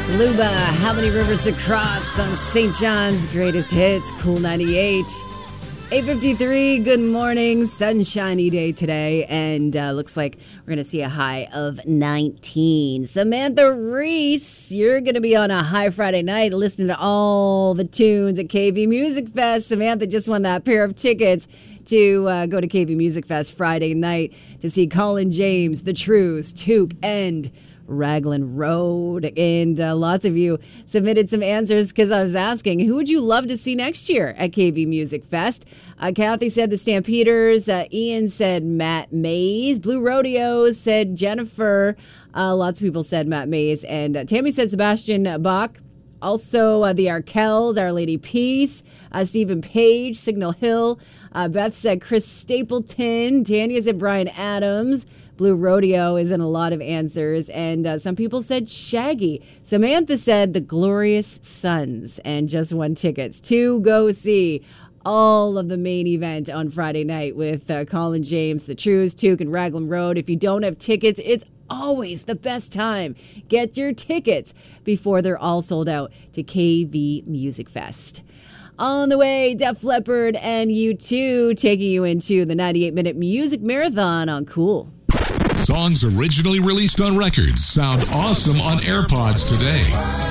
Luba, How Many Rivers to Cross on St. John's Greatest Hits, Cool 98. 8:53, good morning, sunshiny day today, and looks like we're going to see a high of 19. Samantha Reese, you're going to be on a high Friday night listening to all the tunes at KV Music Fest. Samantha just won that pair of tickets to go to KV Music Fest Friday night to see Colin James, The Trues, Took, and Raglan Road. And lots of you submitted some answers because I was asking, who would you love to see next year at KV Music Fest? Kathy said the Stampeders. Ian said Matt Mays. Blue Rodeo said Jennifer. Lots of people said Matt Mays. And Tammy said Sebastian Bach. Also, the Arkells, Our Lady Peace, Stephen Page, Signal Hill. Beth said Chris Stapleton. Tanya said Brian Adams. Blue Rodeo is in a lot of answers, and some people said Shaggy. Samantha said The Glorious Sons, and just won tickets to go see all of the main event on Friday night with Colin James, The Trues, Took, and Raglan Road. If you don't have tickets, it's always the best time. Get your tickets before they're all sold out to KV Music Fest. On the way, Def Leppard and U2 taking you into the 98-minute music marathon on Cool. Songs originally released on records sound awesome on AirPods today.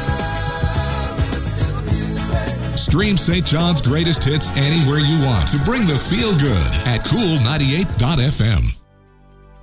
Stream St. John's Greatest Hits anywhere you want to bring the feel good at cool98.fm.